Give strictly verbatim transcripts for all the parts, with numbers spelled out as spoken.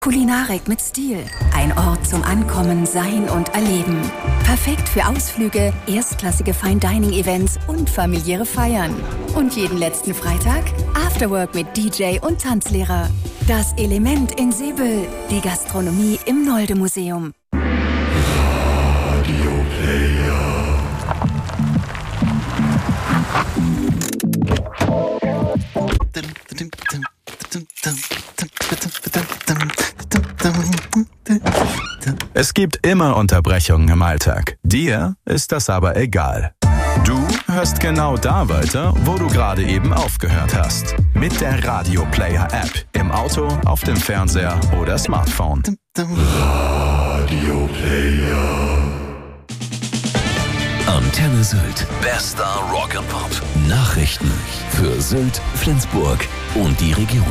Kulinarik mit Stil. Ein Ort zum Ankommen, Sein und Erleben. Perfekt für Ausflüge, erstklassige Fine-Dining-Events und familiäre Feiern. Und jeden letzten Freitag Afterwork mit D J und Tanzlehrer. Das Element in Seebüll. Die Gastronomie im Nolde-Museum. Radio Player. Es gibt immer Unterbrechungen im Alltag. Dir ist das aber egal. Du hörst genau da weiter, wo du gerade eben aufgehört hast. Mit der Radio Player App. Im Auto, auf dem Fernseher oder Smartphone. Radio Player. Antenne Sylt. Bester Rock and Pop. Nachrichten für Sylt, Flensburg und die Region.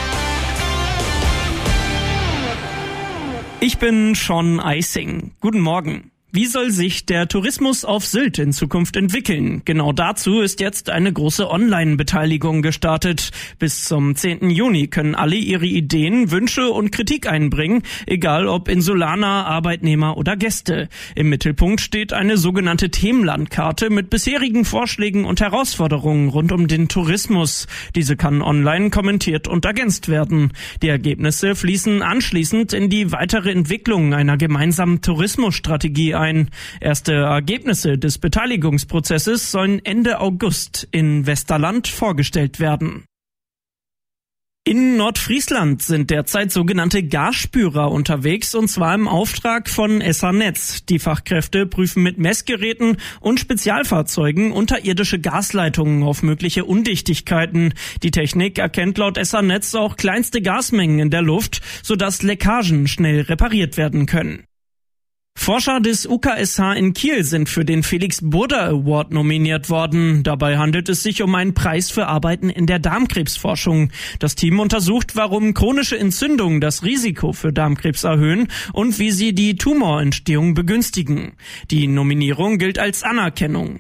Ich bin Sean Eising. Guten Morgen. Wie soll sich der Tourismus auf Sylt in Zukunft entwickeln? Genau dazu ist jetzt eine große Online-Beteiligung gestartet. Bis zum zehnten Juni können alle ihre Ideen, Wünsche und Kritik einbringen, egal ob Insulaner, Arbeitnehmer oder Gäste. Im Mittelpunkt steht eine sogenannte Themenlandkarte mit bisherigen Vorschlägen und Herausforderungen rund um den Tourismus. Diese kann online kommentiert und ergänzt werden. Die Ergebnisse fließen anschließend in die weitere Entwicklung einer gemeinsamen Tourismusstrategie ein. Ein. Erste Ergebnisse des Beteiligungsprozesses sollen Ende August in Westerland vorgestellt werden. In Nordfriesland sind derzeit sogenannte Gasspürer unterwegs, und zwar im Auftrag von Esser Netz. Die Fachkräfte prüfen mit Messgeräten und Spezialfahrzeugen unterirdische Gasleitungen auf mögliche Undichtigkeiten. Die Technik erkennt laut Esser Netz auch kleinste Gasmengen in der Luft, sodass Leckagen schnell repariert werden können. Forscher des U K S H in Kiel sind für den Felix Burda Award nominiert worden. Dabei handelt es sich um einen Preis für Arbeiten in der Darmkrebsforschung. Das Team untersucht, warum chronische Entzündungen das Risiko für Darmkrebs erhöhen und wie sie die Tumorentstehung begünstigen. Die Nominierung gilt als Anerkennung.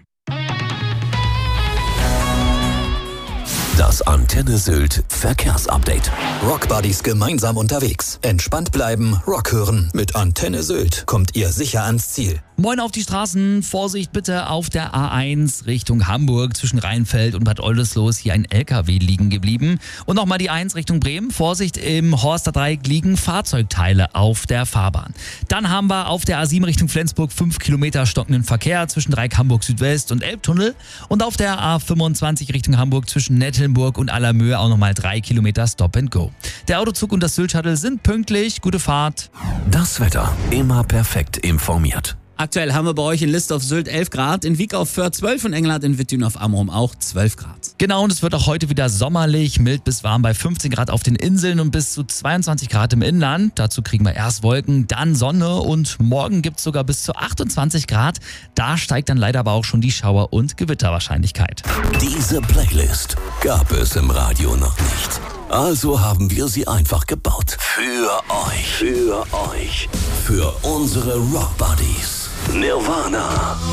Das Antenne Sylt Verkehrsupdate. Rockbuddies gemeinsam unterwegs. Entspannt bleiben, Rock hören. Mit Antenne Sylt kommt ihr sicher ans Ziel. Moin auf die Straßen. Vorsicht bitte auf der A eins Richtung Hamburg zwischen Rheinfeld und Bad Oldesloe. Hier ein L K W liegen geblieben. Und nochmal die eins Richtung Bremen. Vorsicht, im Horster Dreieck liegen Fahrzeugteile auf der Fahrbahn. Dann haben wir auf der A sieben Richtung Flensburg fünf Kilometer stockenden Verkehr zwischen Dreieck Hamburg Südwest und Elbtunnel. Und auf der A fünfundzwanzig Richtung Hamburg zwischen Nettelnburg und Allermöhe auch nochmal drei Kilometer Stop and Go. Der Autozug und das Sylt-Shuttle sind pünktlich. Gute Fahrt. Das Wetter immer perfekt informiert. Aktuell haben wir bei euch in List auf Sylt elf Grad, in Wiek auf Föhr zwölf und Engelhardt in Wittdün auf Amrum auch zwölf Grad. Genau, und es wird auch heute wieder sommerlich, mild bis warm bei fünfzehn Grad auf den Inseln und bis zu zweiundzwanzig Grad im Inland. Dazu kriegen wir erst Wolken, dann Sonne und morgen gibt es sogar bis zu achtundzwanzig Grad. Da steigt dann leider aber auch schon die Schauer- und Gewitterwahrscheinlichkeit. Diese Playlist gab es im Radio noch nicht. Also haben wir sie einfach gebaut. Für euch. Für euch. Für unsere Rockbuddies. Nirvana.